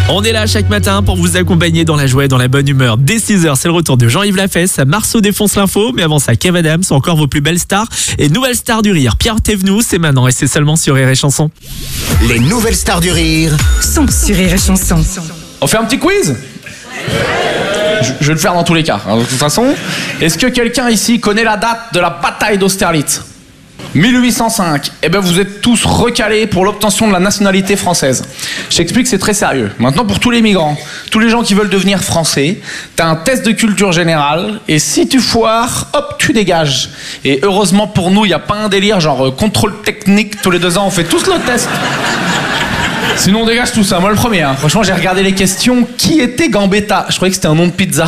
On est là chaque matin pour vous accompagner dans la joie et dans la bonne humeur. Dès 6h, c'est le retour de Jean-Yves Lafesse. Marceau défonce l'info, mais avant ça, Kev Adams, encore vos plus belles stars et nouvelles stars du rire. Pierre Thévenoud, c'est maintenant et c'est seulement sur Rire et Chanson. Les nouvelles stars du rire sont sur Rire et Chanson. On fait un petit quiz ? Je vais le faire dans tous les cas. Alors, de toute façon, est-ce que quelqu'un ici connaît la date de la bataille d'Austerlitz ? 1805. Eh bien, vous êtes tous recalés pour l'obtention de la nationalité française. Je t'explique, c'est très sérieux. Maintenant, pour tous les migrants, tous les gens qui veulent devenir français, t'as un test de culture générale, et si tu foires, hop, tu dégages. Et heureusement pour nous, il n'y a pas un délire genre contrôle technique, tous les 2 ans, on fait tous le test. Sinon, on dégage tout ça. Moi, le premier. Hein. Franchement, j'ai regardé les questions. Qui était Gambetta ? Je croyais que c'était un nom de pizza.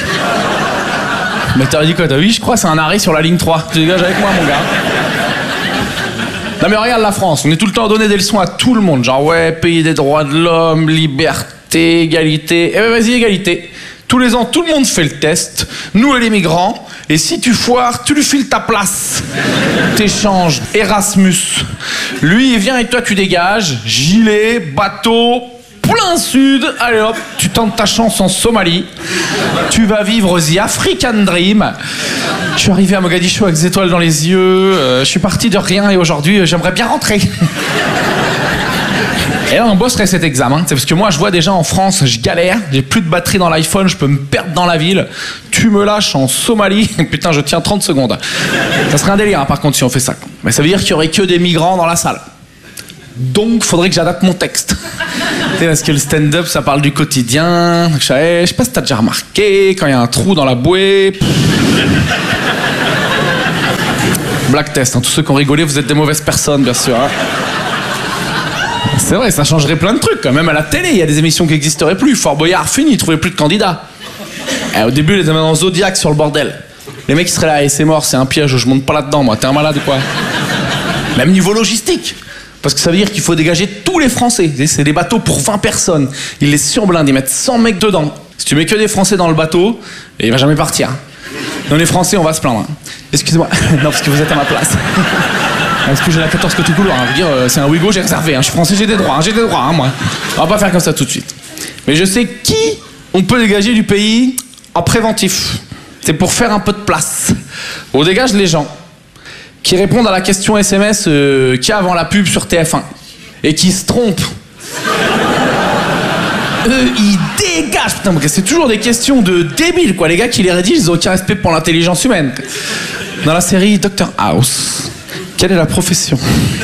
Mais t'as dit quoi ? T'as vu ? Je crois que c'est un arrêt sur la ligne 3. Tu dégages avec moi, mon gars. Non mais regarde la France, on est tout le temps à donner des leçons à tout le monde. Genre ouais, pays des droits de l'homme, liberté, égalité. Eh ben vas-y, égalité. Tous les ans, tout le monde fait le test. Nous et les migrants. Et si tu foires, tu lui files ta place. T'échanges. Erasmus. Lui, il vient et toi, tu dégages. Gilet, bateau, plein sud. Allez hop, tu tentes ta chance en Somalie. Tu vas vivre The African Dream. Je suis arrivé à Mogadiscio avec des étoiles dans les yeux. Je suis parti de rien et aujourd'hui, j'aimerais bien rentrer. Et là, on bosserait cet examen. C'est parce que moi, je vois déjà en France, je galère. J'ai plus de batterie dans l'iPhone, je peux me perdre dans la ville. Tu me lâches en Somalie. Putain, je tiens 30 secondes. Ça serait un délire, hein, par contre, si on fait ça. Mais ça veut dire qu'il y aurait que des migrants dans la salle. Donc, faudrait que j'adapte mon texte. Parce que le stand-up, ça parle du quotidien. Donc, je sais pas si t'as déjà remarqué, quand il y a un trou dans la bouée. Black test, hein. Tous ceux qui ont rigolé, vous êtes des mauvaises personnes, bien sûr. Hein. C'est vrai, ça changerait plein de trucs. Quand même à la télé, il y a des émissions qui n'existeraient plus. Fort Boyard, fini, ils trouvaient plus de candidats. Et au début, les avaient dans Zodiac sur le bordel. Les mecs, ils seraient là, et c'est mort, c'est un piège, je monte pas là-dedans, moi. T'es un malade ou quoi ? Même niveau logistique. Parce que ça veut dire qu'il faut dégager tous les Français. C'est des bateaux pour 20 personnes. Ils les surblindent, ils mettent 100 mecs dedans. Si tu mets que des Français dans le bateau, il va jamais partir. Non, les Français, on va se plaindre. Excusez-moi. Non, parce que vous êtes à ma place. Parce que j'ai la 14 côté couloir. Je veux dire, c'est un Ouigo, j'ai réservé. Je suis français, j'ai des droits, moi. On va pas faire comme ça tout de suite. Mais je sais qui on peut dégager du pays en préventif. C'est pour faire un peu de place. On dégage les gens qui répondent à la question SMS qu'il y a avant la pub sur TF1 et qui se trompent. Eux, ils dégagent. Putain, c'est toujours des questions de débiles, quoi. Les gars qui les rédigent, ils ont aucun respect pour l'intelligence humaine. Dans la série Dr House, quelle est la profession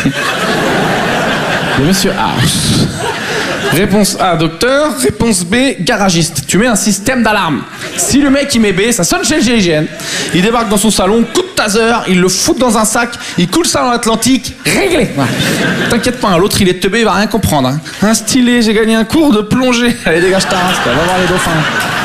de Monsieur House? Réponse A, docteur. Réponse B, garagiste. Tu mets un système d'alarme. Si le mec il met B, ça sonne chez le GIGN. Il débarque dans son salon, coup de taser, il le fout dans un sac, il coule ça dans l'Atlantique, réglé. Voilà. T'inquiète pas, l'autre il est teubé, il va rien comprendre. Hein. Un stylet, j'ai gagné un cours de plongée. Allez, dégage ta race, va voir les dauphins.